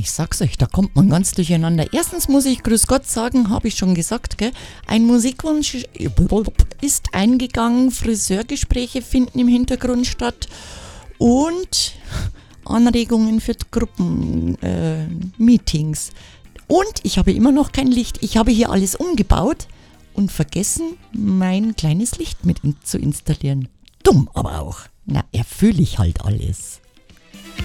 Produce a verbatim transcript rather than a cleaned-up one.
Ich sag's euch, da kommt man ganz durcheinander. Erstens muss ich Grüß Gott sagen, habe ich schon gesagt, gell? Ein Musikwunsch ist eingegangen, Friseurgespräche finden im Hintergrund statt und Anregungen für Gruppenmeetings. Äh, und ich habe immer noch kein Licht. Ich habe hier alles umgebaut und vergessen, mein kleines Licht mit in- zu installieren. Dumm aber auch. Na, erfülle ich halt alles.